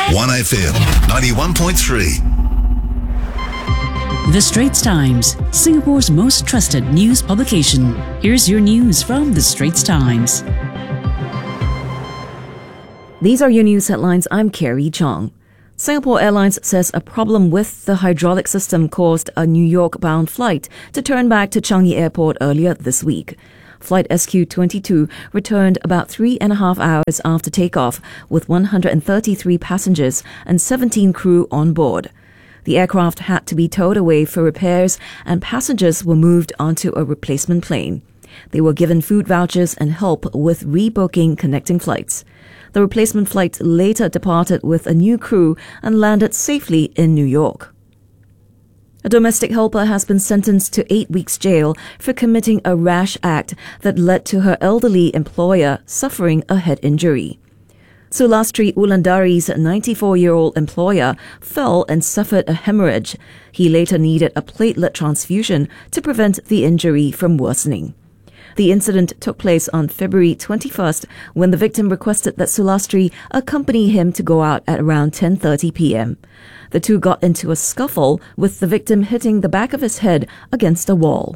1FM 91.3. The Straits Times, Singapore's most trusted news publication. Here's your news from The Straits Times. These are your news headlines. I'm Carrie Chong. Singapore Airlines says a problem with the hydraulic system caused a New York-bound flight to turn back to Changi Airport earlier this week. Flight SQ22 returned about 3.5 hours after takeoff with 133 passengers and 17 crew on board. The aircraft had to be towed away for repairs and passengers were moved onto a replacement plane. They were given food vouchers and help with rebooking connecting flights. The replacement flight later departed with a new crew and landed safely in New York. A domestic helper has been sentenced to 8 weeks jail for committing a rash act that led to her elderly employer suffering a head injury. Sulastri Wulandari's 94-year-old employer fell and suffered a hemorrhage. He later needed a platelet transfusion to prevent the injury from worsening. The incident took place on February 21st when the victim requested that Sulastri accompany him to go out at around 10:30 p.m. The two got into a scuffle, with the victim hitting the back of his head against a wall.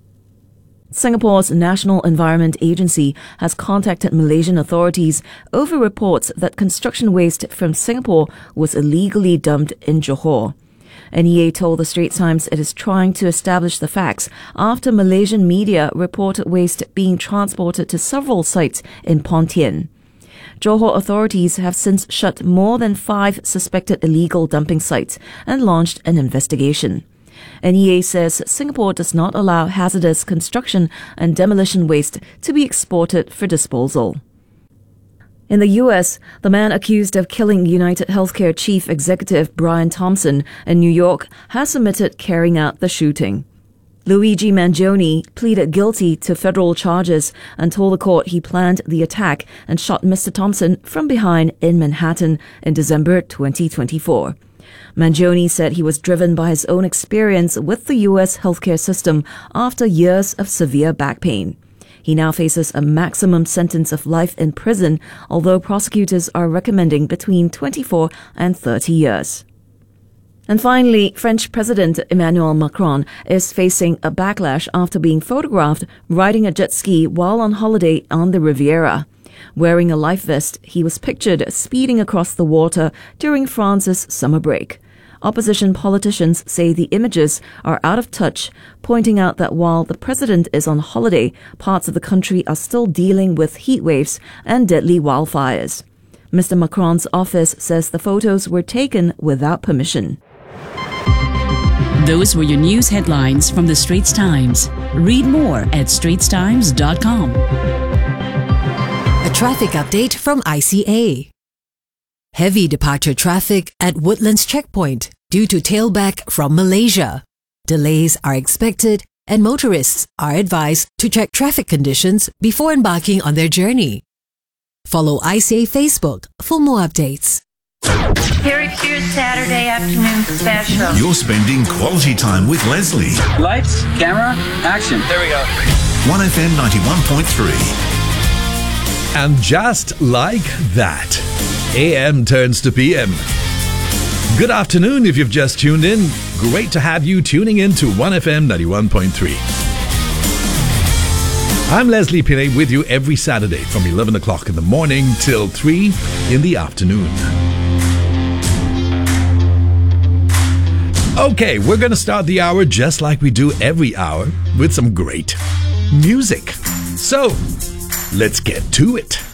Singapore's National Environment Agency has contacted Malaysian authorities over reports that construction waste from Singapore was illegally dumped in Johor. NEA told the Straits Times it is trying to establish the facts after Malaysian media reported waste being transported to several sites in Pontian. Johor authorities have since shut more than 5 suspected illegal dumping sites and launched an investigation. NEA says Singapore does not allow hazardous construction and demolition waste to be exported for disposal. In the U.S., the man accused of killing United Healthcare chief executive Brian Thompson in New York has admitted carrying out the shooting. Luigi Mangione pleaded guilty to federal charges and told the court he planned the attack and shot Mr. Thompson from behind in Manhattan in December 2024. Mangione said he was driven by his own experience with the U.S. healthcare system after years of severe back pain. He now faces a maximum sentence of life in prison, although prosecutors are recommending between 24 and 30 years. And finally, French President Emmanuel Macron is facing a backlash after being photographed riding a jet ski while on holiday on the Riviera. Wearing a life vest, he was pictured speeding across the water during France's summer break. Opposition politicians say the images are out of touch, pointing out that while the president is on holiday, parts of the country are still dealing with heat waves and deadly wildfires. Mr. Macron's office says the photos were taken without permission. Those were your news headlines from The Straits Times. Read more at straitstimes.com. A traffic update from ICA. Heavy departure traffic at Woodlands Checkpoint due to tailback from Malaysia. Delays are expected and motorists are advised to check traffic conditions before embarking on their journey. Follow ICA Facebook for more updates. Here's your Saturday afternoon special. You're spending quality time with Leslie. Lights, camera, action. There we go. 1FM 91.3. And just like that, AM turns to PM. Good afternoon if you've just tuned in. Great to have you tuning in to 1FM 91.3. I'm Leslie Pinay with you every Saturday from 11 o'clock in the morning till 3 in the afternoon. Okay, we're going to start the hour just like we do every hour with some great music. So, let's get to it.